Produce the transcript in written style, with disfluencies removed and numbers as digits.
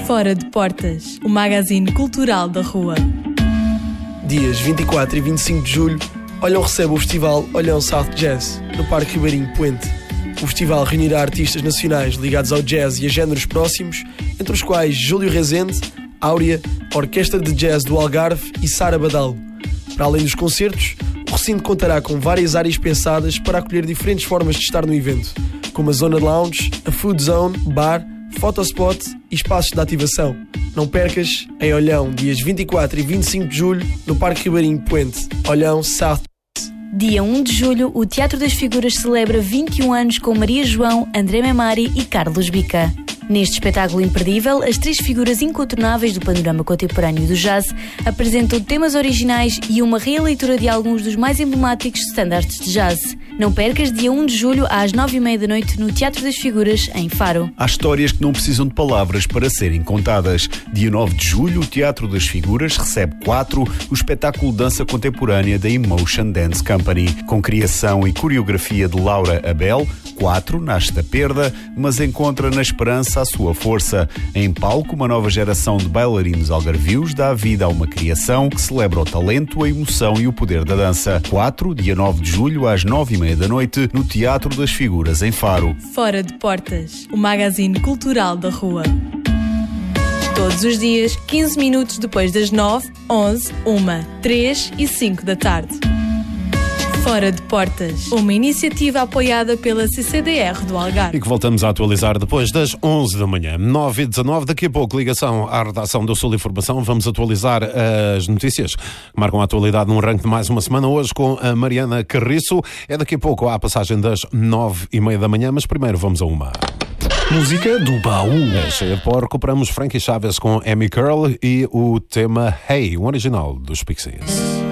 Fora de Portas, o magazine cultural da rua. Dias 24 e 25 de julho, Olhão recebe o festival Olhão South Jazz, no Parque Ribeirinho Poente. O festival reunirá artistas nacionais ligados ao jazz e a géneros próximos, entre os quais Júlio Rezende, Áurea, Orquestra de Jazz do Algarve e Sara Badalo. Para além dos concertos, o recinto contará com várias áreas pensadas para acolher diferentes formas de estar no evento, como a zona de lounge, a food zone, bar, fotospot e espaços de ativação. Não percas, em Olhão, dias 24 e 25 de julho, no Parque Ribeirinho Poente, Olhão South. Dia 1 de julho, o Teatro das Figuras celebra 21 anos com Maria João, André Memari e Carlos Bica. Neste espetáculo imperdível, as 3 figuras incontornáveis do panorama contemporâneo do jazz apresentam temas originais e uma releitura de alguns dos mais emblemáticos standards de jazz. Não percas, dia 1 de julho, às 9h30 da noite, no Teatro das Figuras, em Faro. Há histórias que não precisam de palavras para serem contadas. Dia 9 de julho, o Teatro das Figuras recebe 4, o espetáculo de dança contemporânea da Emotion Dance Company. Com criação e coreografia de Laura Abel, 4 nasce da perda, mas encontra na esperança a sua força. Em palco, uma nova geração de bailarinos algarvios dá vida a uma criação que celebra o talento, a emoção e o poder da dança. 4, dia 9 de julho, às 9h30 da noite, no Teatro das Figuras, em Faro. Fora de Portas, o magazine cultural da rua. Todos os dias, 15 minutos depois das 9, 11, 1, 3 e 5 da tarde. Fora de Portas, uma iniciativa apoiada pela CCDR do Algarve. E que voltamos a atualizar depois das 11 da manhã, 9h19. Daqui a pouco, ligação à redação do Sul Informação. Vamos atualizar as notícias que marcam a atualidade num ranking de mais uma semana. Hoje com a Mariana Carriço. É daqui a pouco à passagem das 9h30 da manhã, mas primeiro vamos a uma. Música do baú. Recuperamos Frankie Chaves com Amy Curl e o tema Hey, o original dos Pixies.